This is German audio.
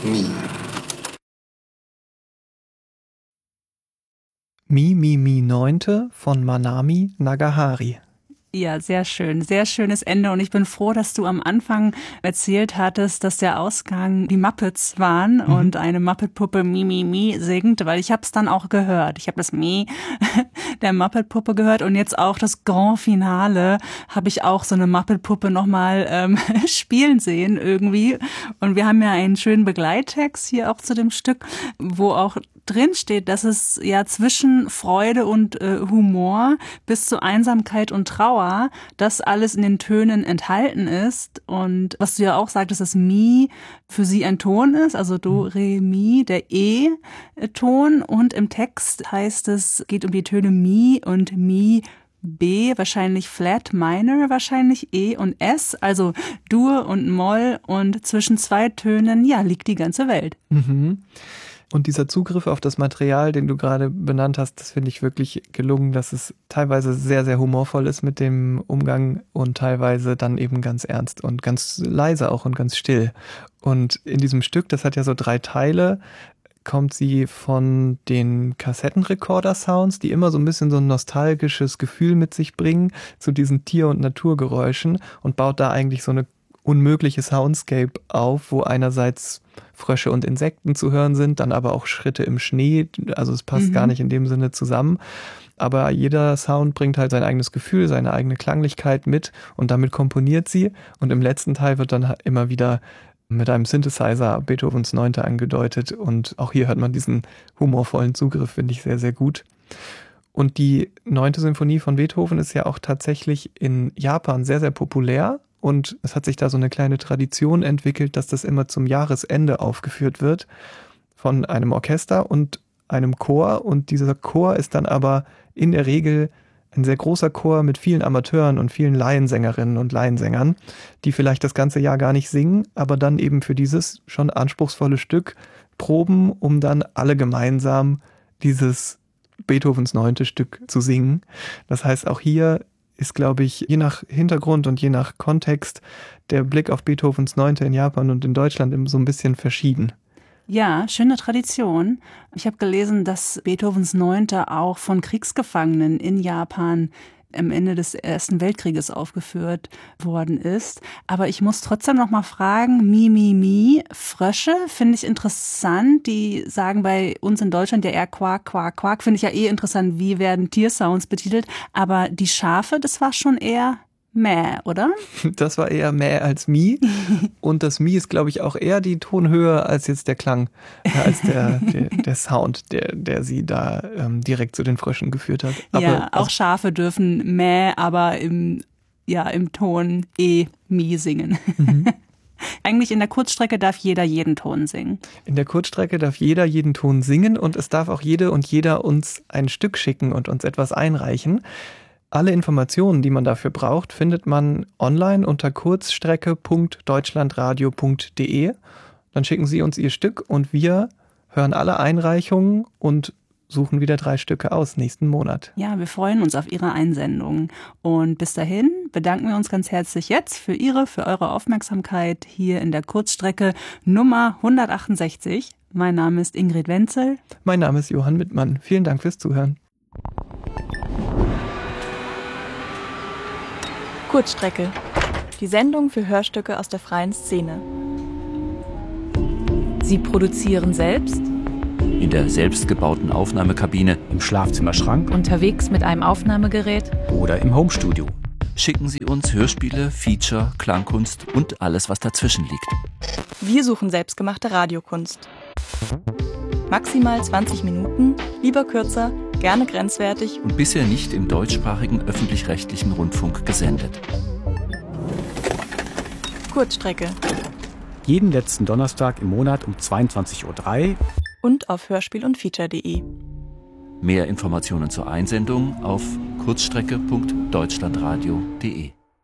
Mi. Mi, Mi, Mi, 9. von Manami Nagahari. Ja, sehr schön. Sehr schönes Ende. Und ich bin froh, dass du am Anfang erzählt hattest, dass der Ausgang die Muppets waren und eine Muppet-Puppe Mi, Mi, Mi singt, weil ich habe es dann auch gehört. Ich habe das Mi der Muppet-Puppe gehört und jetzt auch das Grand Finale habe ich auch so eine Muppet-Puppe nochmal spielen sehen irgendwie. Und wir haben ja einen schönen Begleittext hier auch zu dem Stück, wo auch drin steht, dass es ja zwischen Freude und Humor bis zu Einsamkeit und Trauer, das alles in den Tönen enthalten ist. Und was du ja auch sagtest, dass Mi für sie ein Ton ist, also Do, Re, Mi, der E-Ton. Und im Text heißt es, geht um die Töne Mi und Mi, B, wahrscheinlich Flat Minor, wahrscheinlich E und S, also Dur und Moll. Und zwischen zwei Tönen, ja, liegt die ganze Welt. Mhm. Und dieser Zugriff auf das Material, den du gerade benannt hast, das finde ich wirklich gelungen, dass es teilweise sehr, sehr humorvoll ist mit dem Umgang und teilweise dann eben ganz ernst und ganz leise auch und ganz still. Und in diesem Stück, das hat ja so 3 Teile, kommt sie von den Kassettenrekorder-Sounds, die immer so ein bisschen so ein nostalgisches Gefühl mit sich bringen, zu diesen Tier- und Naturgeräuschen und baut da eigentlich so eine unmögliche Soundscape auf, wo einerseits Frösche und Insekten zu hören sind, dann aber auch Schritte im Schnee, also es passt gar nicht in dem Sinne zusammen, aber jeder Sound bringt halt sein eigenes Gefühl, seine eigene Klanglichkeit mit und damit komponiert sie und im letzten Teil wird dann immer wieder mit einem Synthesizer Beethovens 9. angedeutet und auch hier hört man diesen humorvollen Zugriff, finde ich sehr, sehr gut. Und die 9. Symphonie von Beethoven ist ja auch tatsächlich in Japan sehr, sehr populär. Und es hat sich da so eine kleine Tradition entwickelt, dass das immer zum Jahresende aufgeführt wird von einem Orchester und einem Chor. Und dieser Chor ist dann aber in der Regel ein sehr großer Chor mit vielen Amateuren und vielen Laiensängerinnen und Laiensängern, die vielleicht das ganze Jahr gar nicht singen, aber dann eben für dieses schon anspruchsvolle Stück proben, um dann alle gemeinsam dieses Beethovens 9. Stück zu singen. Das heißt, auch hier ist, glaube ich, je nach Hintergrund und je nach Kontext der Blick auf Beethovens 9. in Japan und in Deutschland so ein bisschen verschieden. Ja, schöne Tradition. Ich habe gelesen, dass Beethovens 9. auch von Kriegsgefangenen in Japan am Ende des Ersten Weltkrieges aufgeführt worden ist. Aber ich muss trotzdem noch mal fragen, Mi, Mi, Mi, Frösche finde ich interessant. Die sagen bei uns in Deutschland ja eher Quak, Quak, Quak. Finde ich ja interessant, wie werden Tiersounds betitelt. Aber die Schafe, das war schon eher Mäh, oder? Das war eher Mäh als Mi. Und das Mi ist, glaube ich, auch eher die Tonhöhe als jetzt der Klang, als der Sound, der sie da direkt zu den Fröschen geführt hat. Aber ja, auch Schafe dürfen Mäh, aber im Ton Mi singen. Eigentlich in der Kurzstrecke darf jeder jeden Ton singen. In der Kurzstrecke darf jeder jeden Ton singen und es darf auch jede und jeder uns ein Stück schicken und uns etwas einreichen. Alle Informationen, die man dafür braucht, findet man online unter kurzstrecke.deutschlandradio.de. Dann schicken Sie uns Ihr Stück und wir hören alle Einreichungen und suchen wieder 3 Stücke aus nächsten Monat. Ja, wir freuen uns auf Ihre Einsendungen. Und bis dahin bedanken wir uns ganz herzlich jetzt für eure Aufmerksamkeit hier in der Kurzstrecke Nummer 168. Mein Name ist Ingrid Wenzel. Mein Name ist Johann Mittmann. Vielen Dank fürs Zuhören. Kurzstrecke. Die Sendung für Hörstücke aus der freien Szene. Sie produzieren selbst, in der selbstgebauten Aufnahmekabine, im Schlafzimmerschrank, unterwegs mit einem Aufnahmegerät oder im Homestudio. Schicken Sie uns Hörspiele, Feature, Klangkunst und alles, was dazwischen liegt. Wir suchen selbstgemachte Radiokunst. Maximal 20 Minuten, lieber kürzer, gerne grenzwertig und bisher nicht im deutschsprachigen öffentlich-rechtlichen Rundfunk gesendet. Kurzstrecke. Jeden letzten Donnerstag im Monat um 22:03 Uhr und auf hörspiel- und feature.de. Mehr Informationen zur Einsendung auf kurzstrecke.deutschlandradio.de.